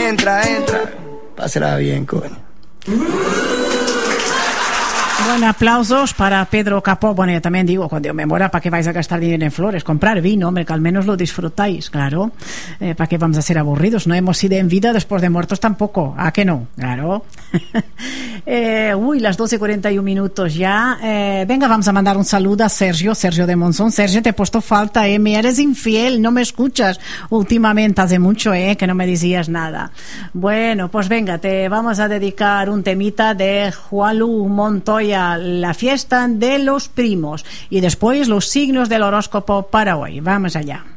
entra. Pásela bien, coño. Bueno, aplausos para Pedro Capó. Bueno, yo también digo, cuando yo me muera, ¿para qué vais a gastar dinero en flores? Comprar vino, hombre, que al menos lo disfrutáis, claro. ¿Para qué vamos a ser aburridos? No hemos ido en vida, después de muertos tampoco. ¿A qué no? Claro. Las 12:41 ya. Venga, vamos a mandar un saludo a Sergio de Monzón. Sergio, te he puesto falta, me eres infiel, no me escuchas últimamente, hace mucho, que no me decías nada. Bueno, pues venga, te vamos a dedicar un temita de Juanlu Montoya, la fiesta de los primos, y después los signos del horóscopo para hoy. Vamos allá.